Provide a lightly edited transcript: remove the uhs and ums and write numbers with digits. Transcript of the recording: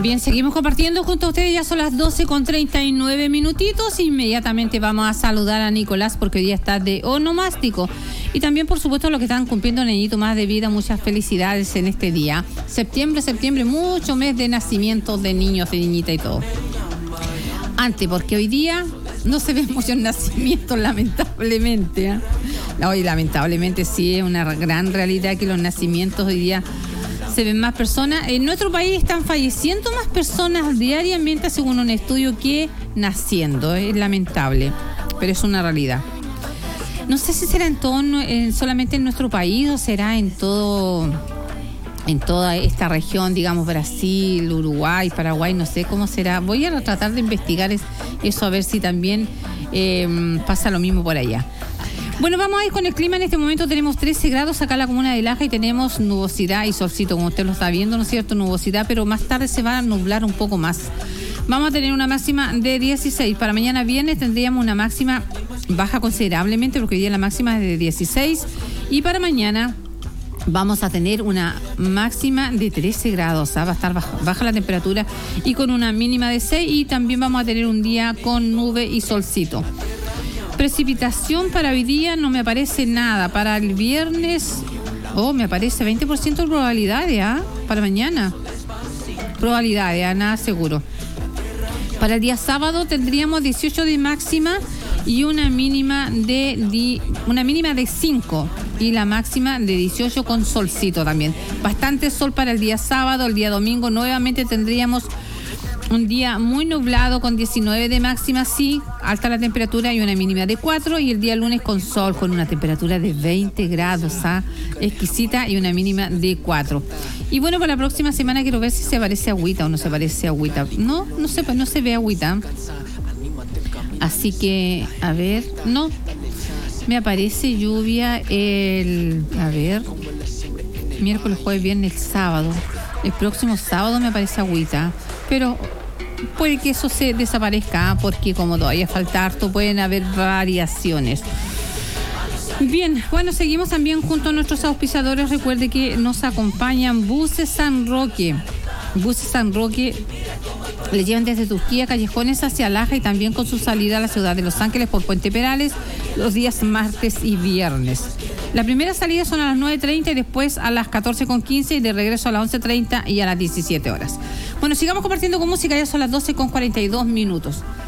Bien, seguimos compartiendo junto a ustedes, ya son las 12:39 minutitos. Inmediatamente vamos a saludar a Nicolás porque hoy día está de onomástico. Y también, por supuesto, los que están cumpliendo un añito más de vida, muchas felicidades en este día. Septiembre, mucho mes de nacimientos de niños, de niñita y todo. Antes, porque hoy día no se ven muchos nacimientos, lamentablemente. Hoy, lamentablemente, sí, es una gran realidad que los nacimientos hoy día se ven más personas. En nuestro país están falleciendo más personas diariamente, según un estudio, que naciendo. Es lamentable, pero es una realidad. No sé si será solamente en nuestro país o será en toda esta región, digamos Brasil, Uruguay, Paraguay, no sé cómo será. Voy a tratar de investigar eso a ver si también pasa lo mismo por allá. Bueno, vamos a ir con el clima. En este momento tenemos 13 grados acá en la comuna de Laja y tenemos nubosidad y solcito, como usted lo está viendo, ¿no es cierto? Nubosidad, pero más tarde se va a nublar un poco más. Vamos a tener una máxima de 16. Para mañana viernes tendríamos una máxima baja considerablemente, porque hoy día la máxima es de 16. Y para mañana vamos a tener una máxima de 13 grados. Va a estar baja la temperatura y con una mínima de 6. Y también vamos a tener un día con nube y solcito. Precipitación para hoy día no me aparece nada. Para el viernes, me aparece 20% de probabilidades, para mañana. Probabilidades, nada seguro. Para el día sábado tendríamos 18 de máxima y una mínima de 5 y la máxima de 18 con solcito también. Bastante sol para el día sábado. El día domingo nuevamente tendríamos un día muy nublado con 19 de máxima, sí, alta la temperatura y una mínima de 4. Y el día lunes con sol, con una temperatura de 20 grados, exquisita, y una mínima de 4. Y bueno, para la próxima semana quiero ver si se parece agüita o no se parece agüita. No se ve agüita. Así que, a ver, no. Me aparece lluvia miércoles, jueves, viernes, sábado. El próximo sábado me aparece agüita. Pero puede que eso se desaparezca, porque como todavía falta harto, pueden haber variaciones. Bien, bueno, seguimos también junto a nuestros auspiciadores. Recuerde que nos acompañan Buses San Roque. Buses San Roque le llevan desde Turquía callejones hacia Laja y también con su salida a la ciudad de Los Ángeles por Puente Perales los días martes y viernes. La primera salida son a las 9:30 y después a las 14:15 y de regreso a las 11:30 y a las 17 horas. Bueno, sigamos compartiendo con música, ya son las 12:42 minutos.